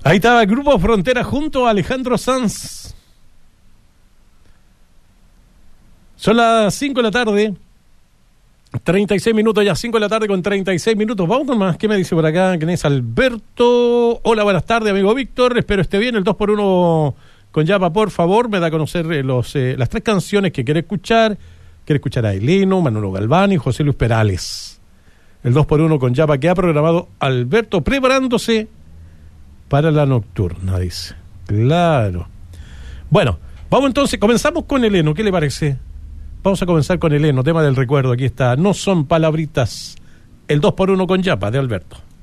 Ahí estaba el Grupo Frontera junto a Alejandro Sanz. Son las 5 de la tarde, 36 minutos ya, 5 de la tarde con 36 minutos. Vamos con más. ¿Qué me dice por acá? ¿Quién es Alberto? Hola, buenas tardes, amigo Víctor. Espero esté bien. El 2x1 con Yapa, por favor. Me da a conocer las 3 canciones que quiere escuchar. Quiere escuchar a Eleno, Manolo Galván y José Luis Perales. El 2x1 con Yapa que ha programado Alberto, preparándose para la nocturna, dice. Claro. Bueno, vamos entonces, comenzamos con Eleno. ¿Qué le parece? Vamos a comenzar con Eleno, tema del recuerdo. Aquí está. No son palabritas. El 2x1 con Yapa de Alberto.